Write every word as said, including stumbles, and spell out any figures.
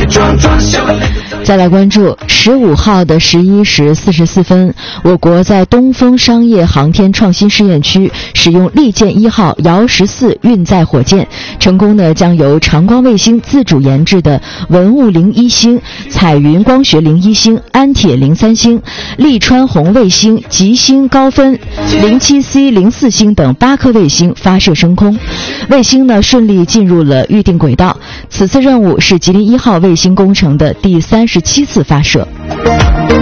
再来关注十五号的十一时四十四分，我国在东风商业航天创新试验区使用利剑一号遥十四运载火箭，成功的将由长光卫星自主研制的文物零一星、彩云光学零一星、安铁零三星、利川红卫星、吉星高分零七 C 零四星等八颗卫星发射升空，卫星呢顺利进入了预定轨道。此次任务是吉林一号卫星工程的第三十七次发射。